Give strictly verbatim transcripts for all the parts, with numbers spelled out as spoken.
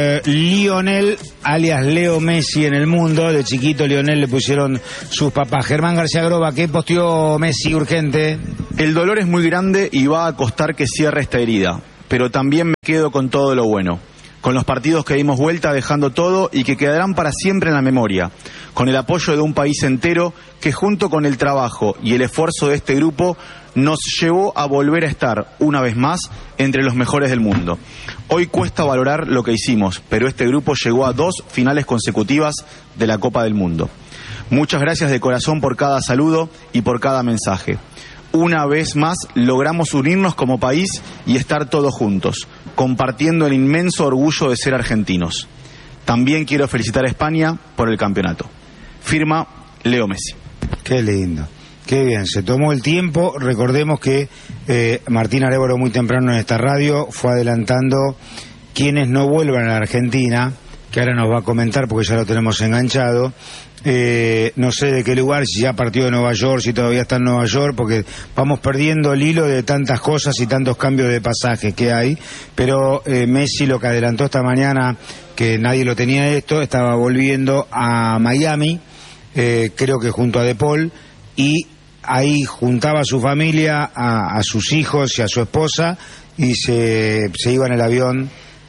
Eh, Lionel, alias Leo Messi en el mundo. De chiquito Lionel le pusieron sus papás. Germán García Groba, ¿qué posteó Messi urgente? El dolor es muy grande y va a costar que cierre esta herida, pero también me quedo con todo lo bueno, con los partidos que dimos vuelta dejando todo y que quedarán para siempre en la memoria, con el apoyo de un país entero que junto con el trabajo y el esfuerzo de este grupo nos llevó a volver a estar una vez más entre los mejores del mundo. Hoy cuesta valorar lo que hicimos, pero este grupo llegó a dos finales consecutivas de la Copa del Mundo. Muchas gracias de corazón por cada saludo y por cada mensaje. Una vez más logramos unirnos como país y estar todos juntos, compartiendo el inmenso orgullo de ser argentinos. También quiero felicitar a España por el campeonato. Firma Leo Messi. Qué lindo, qué bien, se tomó el tiempo. Recordemos que eh, Martín Arévalo muy temprano en esta radio fue adelantando quienes no vuelvan a la Argentina, que ahora nos va a comentar porque ya lo tenemos enganchado. Eh, no sé de qué lugar, si ya partió de Nueva York, si todavía está en Nueva York, porque vamos perdiendo el hilo de tantas cosas y tantos cambios de pasajes que hay, pero eh, Messi lo que adelantó esta mañana, que nadie lo tenía esto, estaba volviendo a Miami, eh, creo que junto a De Paul, y ahí juntaba a su familia, a, a sus hijos y a su esposa, y se, se iba en el avión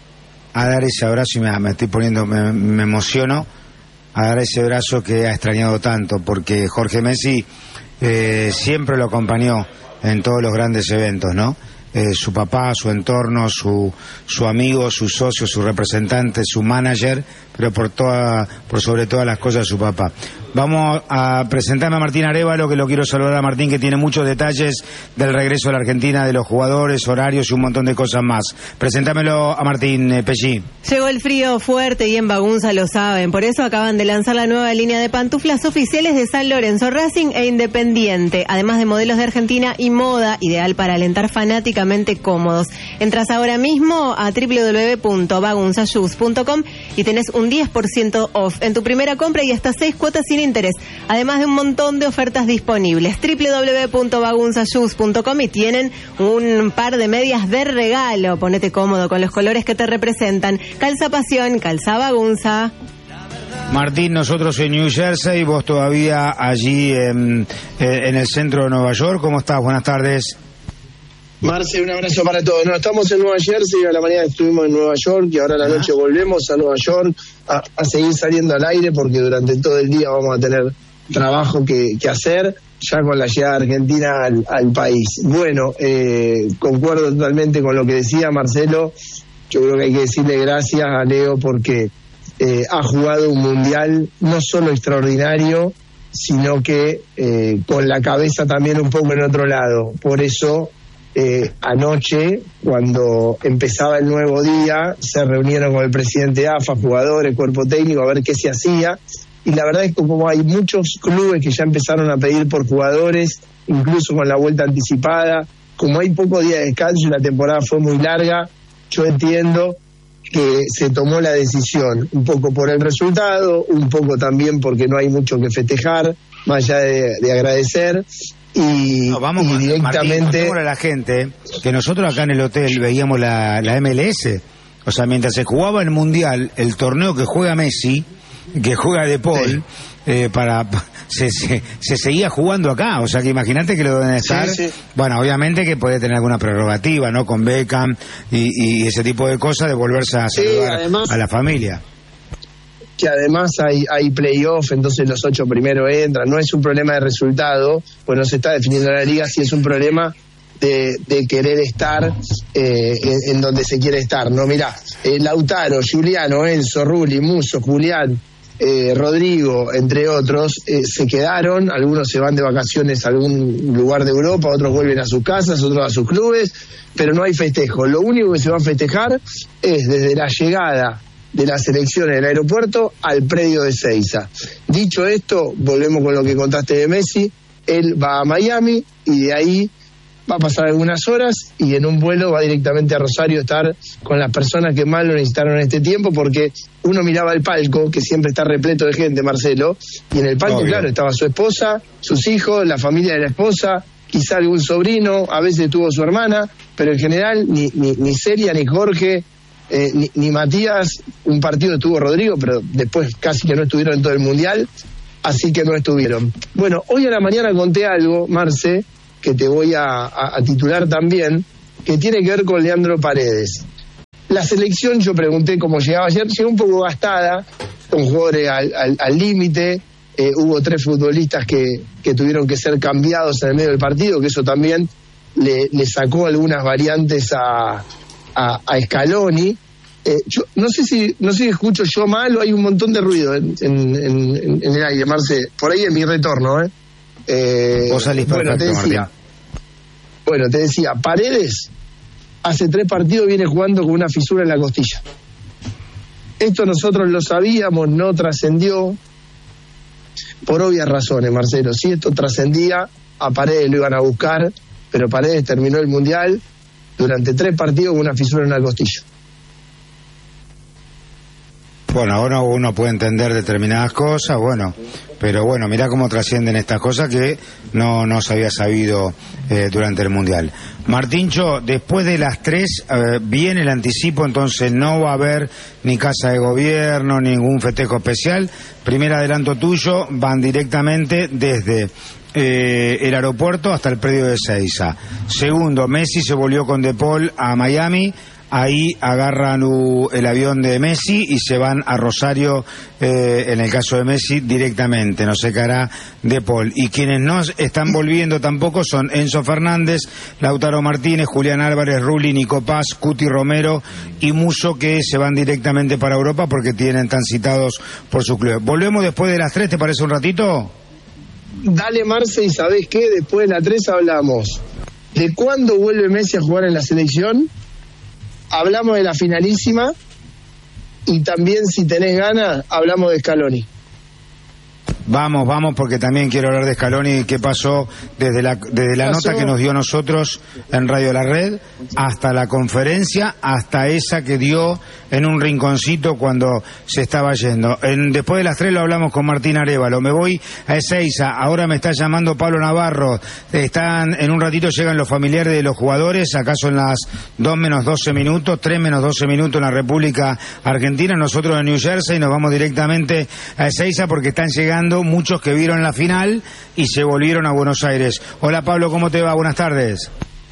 a dar ese abrazo, y me, me estoy poniendo, me, me emociono, a dar ese brazo que ha extrañado tanto, porque Jorge Messi eh, siempre lo acompañó en todos los grandes eventos, ¿no? Eh, su papá, su entorno, su su amigo, su socio, su representante, su manager, pero por toda, por sobre todas las cosas su papá. Vamos a presentarme a Martín Arévalo, que lo quiero saludar a Martín, que tiene muchos detalles del regreso a la Argentina, de los jugadores, horarios y un montón de cosas más. Presentámelo a Martín, eh, Pellí. Llegó el frío fuerte y en Bagunza lo saben, por eso acaban de lanzar la nueva línea de pantuflas oficiales de San Lorenzo, Racing e Independiente, además de modelos de Argentina y moda, ideal para alentar fanáticamente cómodos. Entras ahora mismo a doble u doble u doble u punto bagunza shoes punto com y tenés un diez por ciento off en tu primera compra y hasta seis cuotas sin interés, además de un montón de ofertas disponibles. doble u doble u doble u punto bagunza shoes punto com y tienen un par de medias de regalo. Ponete cómodo con los colores que te representan. Calza pasión, calza Bagunza. Martín, nosotros en New Jersey, vos todavía allí en, en el centro de Nueva York. ¿Cómo estás? Buenas tardes. Marce, un abrazo para todos. No, estamos en Nueva Jersey, a la mañana estuvimos en Nueva York y ahora a la noche volvemos a Nueva York a, a seguir saliendo al aire porque durante todo el día vamos a tener trabajo que, que hacer ya con la llegada de Argentina al, al país. Bueno, eh, concuerdo totalmente con lo que decía Marcelo. Yo creo que hay que decirle gracias a Leo porque eh, ha jugado un mundial no solo extraordinario, sino que eh, con la cabeza también un poco en otro lado. Por eso Eh, anoche, cuando empezaba el nuevo día, se reunieron con el presidente de A F A, jugadores, cuerpo técnico, a ver qué se hacía, y la verdad es que como hay muchos clubes que ya empezaron a pedir por jugadores, incluso con la vuelta anticipada, como hay poco día de descanso y la temporada fue muy larga, yo entiendo que se tomó la decisión, un poco por el resultado, un poco también porque no hay mucho que festejar, más allá de, de agradecer. Y, no, vamos, y directamente Martín, a la gente que nosotros acá en el hotel veíamos la, la M L S, o sea, mientras se jugaba el mundial, el torneo que juega Messi, que juega De Paul, sí. eh, para se, se, se seguía jugando acá, o sea que imagínate que lo deben estar, sí, sí. Bueno, obviamente que puede tener alguna prerrogativa, ¿no? Con Beckham y, y ese tipo de cosas, de volverse a saludar sí, además, a la familia. Que además hay, hay playoff, entonces los ocho primeros entran. No es un problema de resultado, pues no se está definiendo la liga, si es un problema de, de querer estar eh, en, en donde se quiere estar. No, mirá, eh, Lautaro, Giuliano, Enzo, Rulli, Musso, Julián, eh, Rodrigo, entre otros, eh, se quedaron. Algunos se van de vacaciones a algún lugar de Europa, otros vuelven a sus casas, otros a sus clubes, pero no hay festejo. Lo único que se va a festejar es desde la llegada de la selección en el aeropuerto al predio de Ezeiza. Dicho esto, volvemos con lo que contaste de Messi. Él va a Miami y de ahí va a pasar algunas horas y en un vuelo va directamente a Rosario a estar con las personas que más lo necesitaron en este tiempo, porque uno miraba el palco, que siempre está repleto de gente, Marcelo, y en el palco, Obvio. claro, estaba su esposa, sus hijos, la familia de la esposa, quizá algún sobrino, a veces tuvo su hermana, pero en general ni, ni, ni Celia ni Jorge eh, ni, ni Matías, un partido estuvo Rodrigo, pero después casi que no estuvieron en todo el Mundial, así que no estuvieron. Bueno, hoy a la mañana conté algo, Marce, que te voy a, a, a titular también, que tiene que ver con Leandro Paredes. La selección, yo pregunté cómo llegaba ayer, llegó un poco gastada, con jugadores al límite, eh, hubo tres futbolistas que, que tuvieron que ser cambiados en el medio del partido, que eso también le, le sacó algunas variantes a, a, a Scaloni. Eh, yo no sé si no sé si escucho yo mal o hay un montón de ruido en, en, en, en el aire, Marce, por ahí es mi retorno, ¿eh? eh Vos salís perfecto, bueno, te decía, Martín. Bueno, te decía, Paredes hace tres partidos viene jugando con una fisura en la costilla. Esto nosotros lo sabíamos, no trascendió por obvias razones, Marcelo. Si esto trascendía, a Paredes lo iban a buscar, pero Paredes terminó el Mundial durante tres partidos con una fisura en la costilla. Bueno, ahora uno puede entender determinadas cosas, bueno, pero bueno, mirá cómo trascienden estas cosas que no, no se había sabido eh, durante el Mundial. Martíncho, después de las tres eh, viene el anticipo, entonces no va a haber ni casa de gobierno, ningún festejo especial. Primer adelanto tuyo, van directamente desde eh, el aeropuerto hasta el predio de Ezeiza. Segundo, Messi se volvió con De Paul a Miami. Ahí agarran uh, el avión de Messi y se van a Rosario, eh, en el caso de Messi, directamente. No se quedará De Paul. Y quienes no están volviendo tampoco son Enzo Fernández, Lautaro Martínez, Julián Álvarez, Rulli, Nico Paz, Cuti Romero y Musso, que se van directamente para Europa porque tienen tan citados por su club. Volvemos después de las tres, ¿te parece un ratito? Dale, Marce, y ¿sabés qué? Después de las tres hablamos de cuándo vuelve Messi a jugar en la selección. Hablamos de la finalísima y también, si tenés ganas, hablamos de Scaloni. Vamos, vamos, porque también quiero hablar de Scaloni y qué pasó desde la, desde la nota que nos dio nosotros en Radio La Red hasta la conferencia, hasta esa que dio en un rinconcito cuando se estaba yendo. En, después de las tres lo hablamos con Martín Arévalo. Me voy a Ezeiza, ahora me está llamando Pablo Navarro. Están, en un ratito llegan los familiares de los jugadores, acá son las dos menos doce minutos, tres menos doce minutos en la República Argentina, nosotros en New Jersey nos vamos directamente a Ezeiza porque están llegando muchos que vieron la final y se volvieron a Buenos Aires. Hola Pablo, ¿cómo te va? Buenas tardes.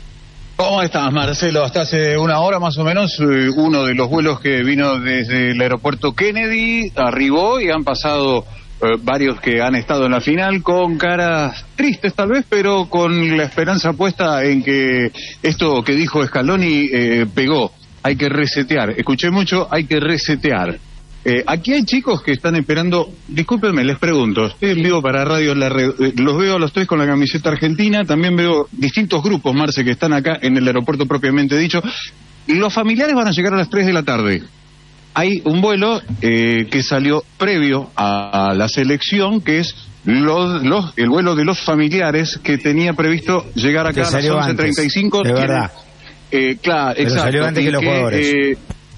¿Cómo estás, Marcelo? Hasta hace una hora más o menos, uno de los vuelos que vino desde el aeropuerto Kennedy arribó y han pasado eh, varios que han estado en la final con caras tristes tal vez, pero con la esperanza puesta en que esto que dijo Scaloni eh, pegó. Hay que resetear. Escuché mucho, hay que resetear. Eh, aquí hay chicos que están esperando, discúlpenme, les pregunto, estoy en vivo para Radio La Red, eh, los veo a los tres con la camiseta argentina, también veo distintos grupos, Marce, que están acá en el aeropuerto propiamente dicho, y los familiares van a llegar a las tres de la tarde. Hay un vuelo eh, que salió previo a, a la selección, que es los, los, el vuelo de los familiares que tenía previsto llegar acá a las once treinta y cinco. De verdad. Eh, claro, Pero exacto. Salió antes que los que, jugadores. Eh,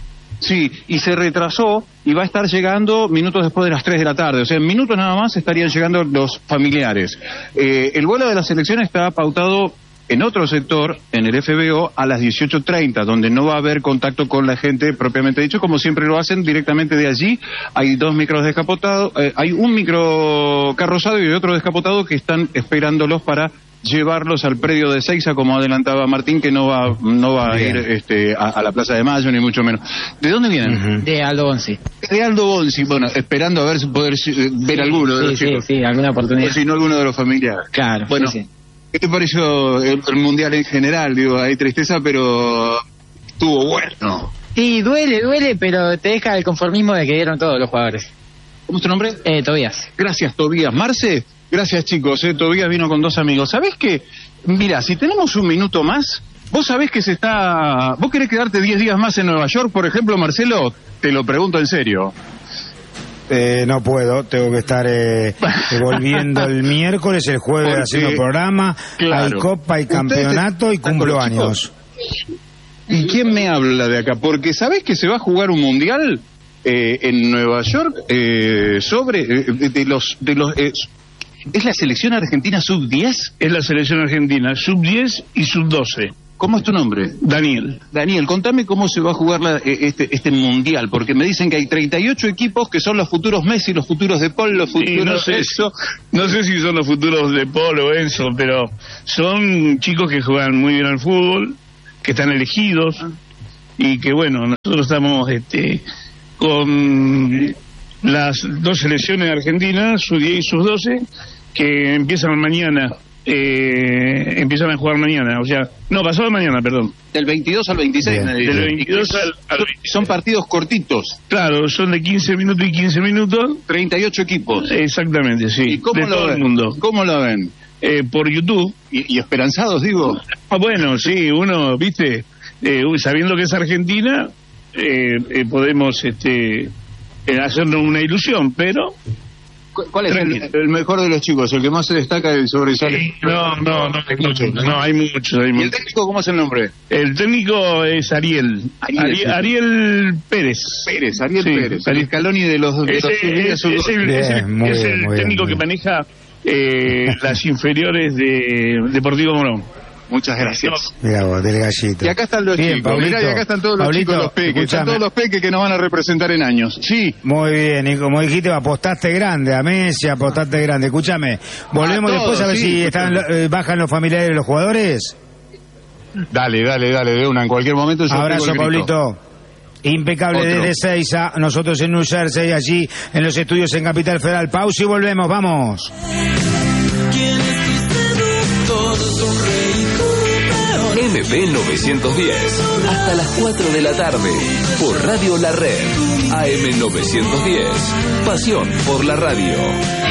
Sí, y se retrasó y va a estar llegando minutos después de las tres de la tarde. O sea, en minutos nada más estarían llegando los familiares. Eh, el vuelo de la selección está pautado en otro sector, en el F B O, a las dieciocho treinta, donde no va a haber contacto con la gente propiamente dicho, como siempre lo hacen directamente de allí. Hay dos micros descapotados, eh, hay un micro carrozado y otro descapotado que están esperándolos para llevarlos al predio de Ezeiza, como adelantaba Martín, que no va no va Bien. a ir este, a, a la Plaza de Mayo, ni mucho menos. ¿De dónde vienen? Uh-huh. De Aldo Bonzi. De Aldo Bonzi, bueno, esperando a ver si poder ver alguno de sí, los sí, chicos. Sí, sí, alguna oportunidad. O si no, alguno de los familiares. Claro, bueno, sí, sí. ¿qué te pareció el, el Mundial en general? Digo, hay tristeza, pero estuvo bueno. Sí, duele, duele, pero te deja el conformismo de que dieron todos los jugadores. ¿Cómo es tu nombre? Eh, Tobías. Gracias, Tobías. Marce, gracias, chicos. Eh, Tobías vino con dos amigos. ¿Sabés qué? Mira, si tenemos un minuto más, vos sabés que se está... ¿Vos querés quedarte diez días más en Nueva York, por ejemplo, Marcelo? Te lo pregunto en serio. Eh, no puedo, tengo que estar eh, volviendo el miércoles, el jueves Porque, haciendo programa, claro, hay copa, hay campeonato y cumplo años. ¿Y quién me habla de acá? Porque ¿sabés que se va a jugar un mundial eh, en Nueva York eh, sobre eh, de los... De los eh, ¿Es la selección argentina sub diez? Es la selección argentina, sub diez y sub doce. ¿Cómo es tu nombre? Daniel. Daniel, contame cómo se va a jugar la, este, este mundial, porque me dicen que hay treinta y ocho equipos que son los futuros Messi, los futuros de Paul, los futuros Y no sé, Enzo. no sé si son los futuros de Paul o Enzo, pero son chicos que juegan muy bien al fútbol, que están elegidos, y que bueno, nosotros estamos este, con las dos selecciones argentinas, sus diez y sus doce, que empiezan mañana. Eh, empiezan a jugar mañana, o sea, no, pasado mañana, perdón. Del veintidós al veintiséis. Bien. Me dicen. Del veintidós al, al veintiséis. Son partidos cortitos. Claro, son de quince minutos y quince minutos. treinta y ocho equipos. Exactamente, sí. ¿Y cómo de lo todo ven? el mundo. ¿Cómo lo ven? Eh, por YouTube. ¿Y, y esperanzados, digo? Ah, bueno, sí, uno, viste, eh, sabiendo que es Argentina, eh, eh, podemos este, eh, hacernos una ilusión, pero... ¿Cu- ¿Cuál es el, el mejor de los chicos? ¿El que más se destaca y sobresale? Sí, no, no, no hay muchos, no, hay muchos, hay ¿Y el muchos. técnico cómo es el nombre? El técnico es Ariel, Ariel, Ariel, sí. Ariel Pérez. Pérez, Ariel Sí, Pérez. Ariel. El Scaloni de los... De Es, los es- es el, es el- Bien, muy es bien, el muy bien, técnico muy que bien. maneja eh, las inferiores de Deportivo Morón. Muchas gracias. Mira vos, del gallito. Y acá están los Bien, chicos. Pablito. Mirá, y acá están todos los Pablito, chicos, los peques. Están escuchame. todos los peques que nos van a representar en años. Sí. Muy bien, y como dijiste, apostaste grande a Messi, apostaste grande. Escúchame, volvemos A todos, después a ver sí, si están, eh, bajan los familiares de los jugadores. Dale, dale, dale, de una. En cualquier momento yo Abrazo, pego el grito. Pablito. Impecable Otro. desde Seiza, nosotros en New Jersey, allí en los estudios en Capital Federal. Pausa y volvemos, vamos. M P novecientos diez, hasta las cuatro de la tarde, por Radio La Red, A M novecientos diez, pasión por la radio.